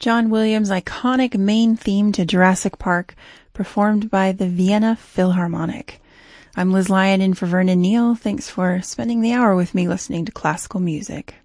John Williams' iconic main theme to Jurassic Park, performed by the Vienna Philharmonic. I'm Liz Lyon in for Vernon Neal. Thanks for spending the hour with me listening to classical music.